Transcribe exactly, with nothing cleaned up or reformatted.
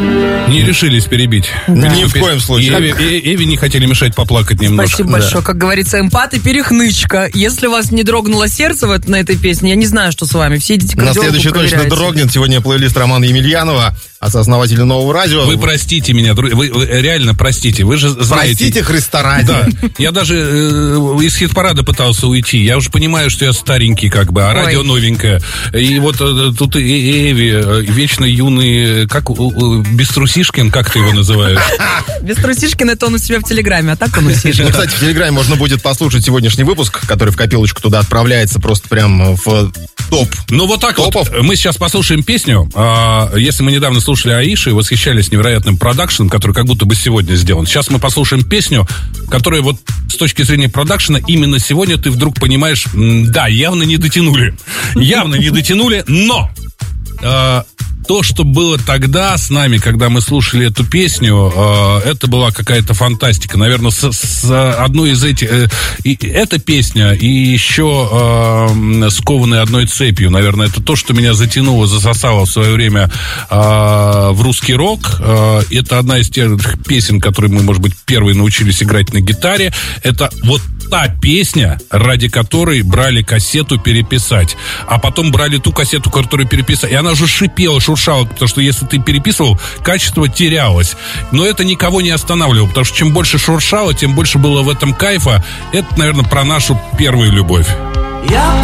Не решились перебить. Да. Ни в коем случае. Эви, э, Эви не хотели мешать поплакать немножко. Спасибо большое. Да. Как говорится, эмпат и перехнычка. Если у вас не дрогнуло сердце в, на этой песне, я не знаю, что с вами. Все идите к На следующий точно дрогнет. Сегодня плейлист Романа Емельянова, сооснователя Нового радио. Вы простите меня, вы, вы реально простите. Вы же знаете... Простите Христа ради. Да. Я даже э, из хит-парада пытался уйти. Я уже понимаю, что я старенький, как бы, а Ой. радио новенькое. И вот э, тут и Эви, э, вечно юный, как э, Беструсишкин, как ты его называешь? Беструсишкин, это он у себя в Телеграме, а так он усишен. Ну, кстати, в Телеграме можно будет послушать сегодняшний выпуск, который в копилочку туда отправляется, просто прям в топ. Ну, вот так Топов. вот. Мы сейчас послушаем песню. Если мы недавно слушали Аиши и восхищались невероятным продакшеном, который как будто бы сегодня сделан. Сейчас мы послушаем песню, которая вот с точки зрения продакшена именно сегодня ты вдруг понимаешь, да, явно не дотянули. Явно не дотянули, но... То, что было тогда с нами, когда мы слушали эту песню, э, это была какая-то фантастика. Наверное, с, с одной из этих... Э, и, эта песня и еще э, «Скованные одной цепью», наверное, это то, что меня затянуло, засосало в свое время э, в русский рок. Э, это одна из тех песен, которые мы, может быть, первые научились играть на гитаре. Это вот та песня, ради которой брали кассету переписать. А потом брали ту кассету, которую переписали. И она же шипела, шуршала, потому что если ты переписывал, качество терялось. Но это никого не останавливало, потому что чем больше шуршало, тем больше было в этом кайфа. Это, наверное, про нашу первую любовь.